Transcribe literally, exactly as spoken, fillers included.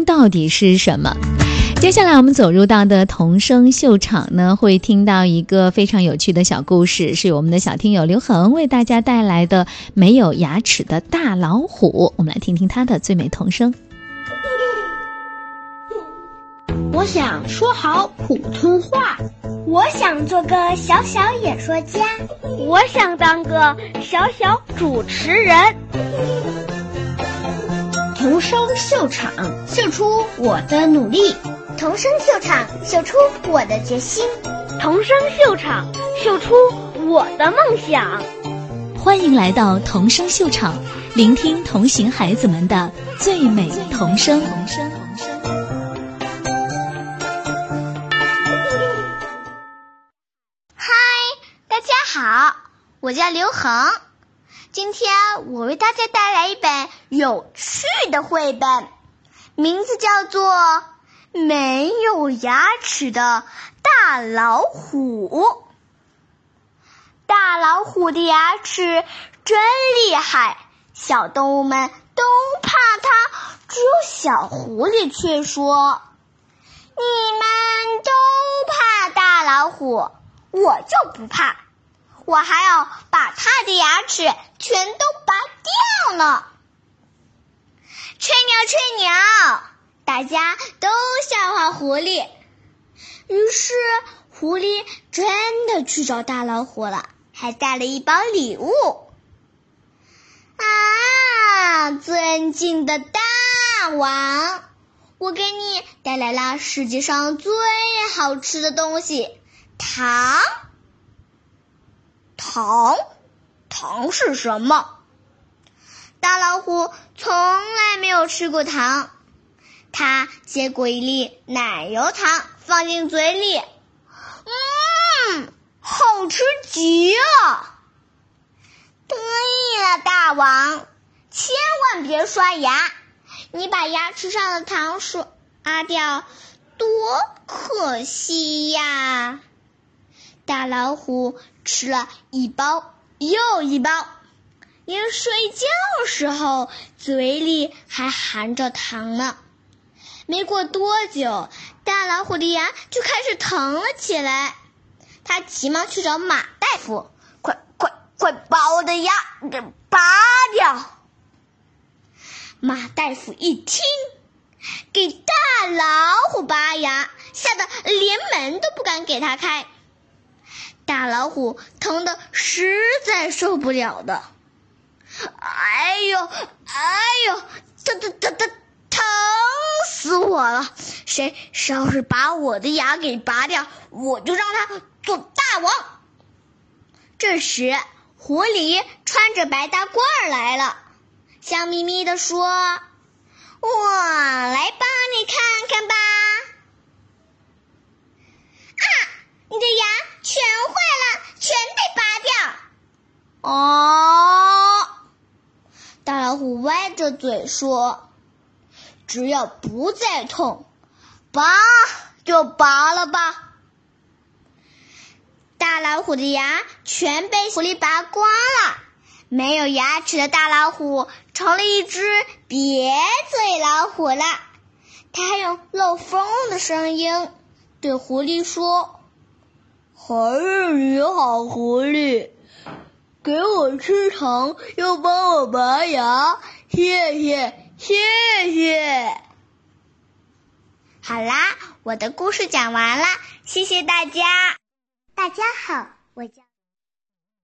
到底是什么？接下来我们走入到的童声秀场呢，会听到一个非常有趣的小故事，是我们的小听友刘恒为大家带来的没有牙齿的大老虎。我们来听听他的最美童声。 我想说好普通话， 我想做个小小演说家， 我想当个小小主持人。 童声秀场，秀出我的努力； 童声秀场，秀出我的决心； 童声秀场，秀出我的梦想。 欢迎来到童声秀场，聆听同行孩子们的最美童声。 嗨，大家好，我叫刘恒。今天我为大家带来一本有趣的绘本，名字叫做《没有牙齿的大老虎》。大老虎的牙齿真厉害，小动物们都怕它，只有小狐狸却说：“你们都怕大老虎，我就不怕。我还要把它的牙齿全都拔掉呢。”吹牛吹牛，大家都笑话狐狸。于是狐狸真的去找大老虎了，还带了一包礼物。啊，尊敬的大王，我给你带来了世界上最好吃的东西——糖。糖？糖是什么？大老虎从来没有吃过糖。他接过一粒奶油糖放进嘴里，嗯，好吃极了。得意了，大王，千万别刷牙，你把牙齿上的糖刷掉，多可惜呀。大老虎吃了一包又一包，连睡觉时候嘴里还含着糖呢。没过多久，大老虎的牙就开始疼了起来。他急忙去找马大夫，快快快把我的牙给拔掉！马大夫一听，给大老虎拔牙，吓得连门都不敢给他开。大老虎疼得实在受不了的，哎呦哎呦，疼疼疼疼疼死我了！谁谁要是把我的牙给拔掉，我就让他做大王。这时狐狸穿着白大褂来了，笑眯眯地说：“我来帮你看看吧。”啊，你的牙全坏了，全得拔掉。哦，大老虎歪着嘴说：“只要不再痛，拔就拔了吧。”大老虎的牙全被狐狸拔光了，没有牙齿的大老虎成了一只瘪嘴老虎了。他还用漏风的声音对狐狸说：“还是你好，狐狸，给我吃糖又帮我拔牙，谢谢谢谢。”好啦，我的故事讲完了，谢谢大家。大家好，我叫